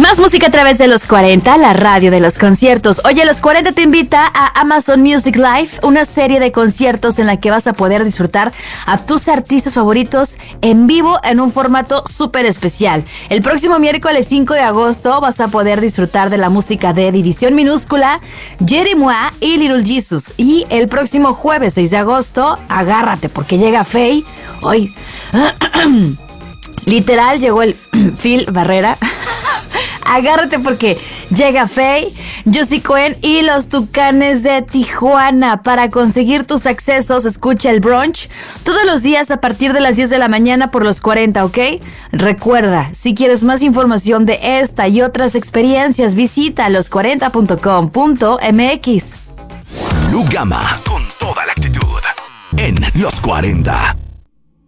Más música a través de los 40, la radio de los conciertos. Oye, los 40 te invita a Amazon Music Live, una serie de conciertos en la que vas a poder disfrutar a tus artistas favoritos en vivo en un formato súper especial. El próximo miércoles 5 de agosto vas a poder disfrutar de la música de División Minúscula, Jeremiah y Little Jesus. Y el próximo jueves 6 de agosto, agárrate porque llega Faye. Hoy, literal, llegó el Phil Barrera. Agárrate porque llega Faye, Josie Cohen y los Tucanes de Tijuana. Para conseguir tus accesos, escucha el brunch todos los días a partir de las 10 de la mañana por los 40, ¿ok? Recuerda, si quieres más información de esta y otras experiencias, visita los40.com.mx. Blue Gamma, con toda la actitud, en los 40.